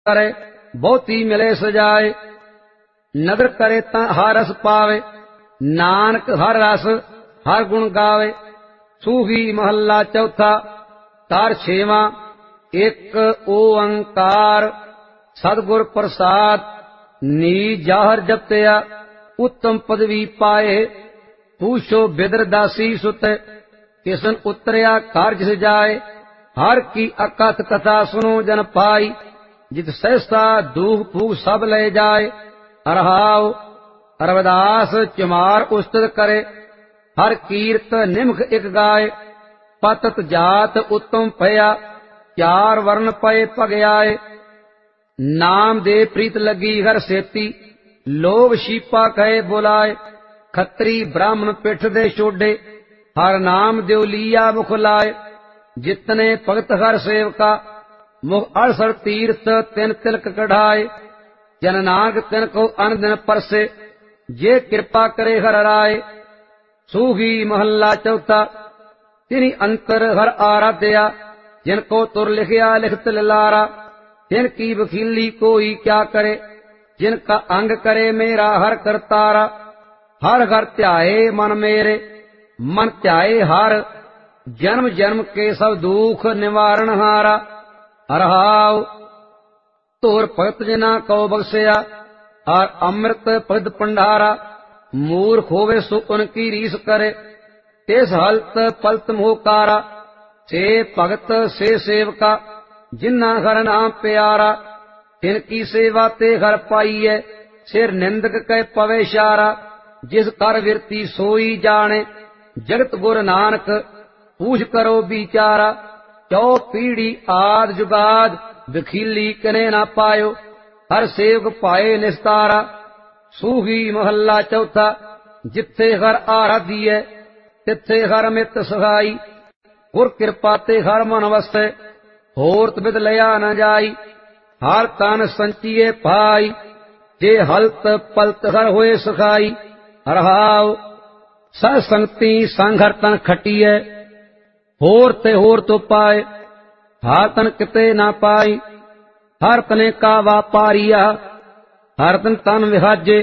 करे बहुती मिले सजाए। नदर करे तां हर रस पावे, नानक हर रस हर गुण गावे। सूही महला चौथा। तार छेवां। एक ओंकार सतगुर प्रसाद, नीज जाहर जपया उत्तम पदवी पाए। पूछो बिदर दासी सुत, किसन उतरया कार्य सजाए। हर की अकथ कथा सुनो जन पाई, जित सहसा दूख फूक सब ले जाए। अरहाव रविदास चमार उस्तत करे, हर कीर्त निमख एक गाय। पतत जात उत्तम पया, चार वर्ण पए पगयाए। नाम दे प्रीत लगी हर सेती, लोभ शीपा कहे बुलाए। खत्री ब्राह्मण पिठ दे छोडे, हर नाम देव लिया मुख लाए। जितने भगत हर सेवका, मुख अड़सर तीर्थ तिन तिलक कढ़ाए। जन नानक तिन को अन दिन परसे, जे कृपा करे हर राय। सूही महला चौथा। तिनि अंतर हर आराध्या, जिनको तुर लिखया लिखत लारा। जिनकी वकीली कोई क्या करे, जिनका अंग करे मेरा हर करतारा। हर घर ध्याए मन मेरे, मन ध्याए हर, जन्म जन्म के सब दुख निवारण हारा। अरहाव तोर भगत जना को बख्शया, और अमृत पद पंडारा। मूर्ख होवे सो उनकी रीस करे, तेस हलत पलत मोहकारा। से भगत से सेवका, जिन्ना हर नाम प्यारा। तिनकी सेवा ते हर पाईए, सिर निंदक कै पवे शारा। जिस कर विरती सोई जाने, जगत गुर नानक पूछ करो बिचारा। चौ पीढ़ी आद जुगाद, वकीली कने ना पायो। हर सेवक पाए निस्तारा। सूही महला चौथा। जिथे हर आराधिए, तिथे हर मित सहाई। गुर कृपा ते हर मन वसै, होर विद लिया न जाई। हर तन संचिए पाई, जे हलत पलत हर होए सखाई। अरहाव सह संगति संग हर तन खटीए, होर ते होर तो पाए। हर तन किते ना पाई, हर तने का वापारिया। हर तन तन विहाजे,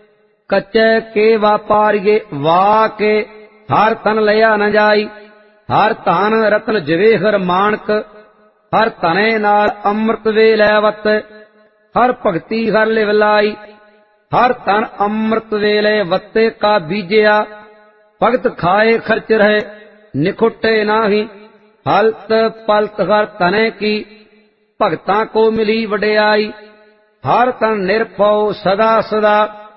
कच्चे के वापारिये वाह के। हर तन लिया न जाई, हर धन रतन जवेहर मानक। हर तने नाल अमृत वे लैवत, हर भगती हर लिव लाई। हर तन अमृत वेले वत्ते का बीजया, भगत खाए खर्च रहे निखुटे नाही। हलत पलत हर तने की, भगतां को मिली वडियाई। हर तन निरभौ सदा सदा,